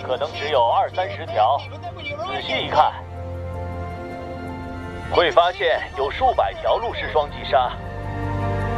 可能只有20-30条，仔细一看，会发现有数百条陆氏双击鲨。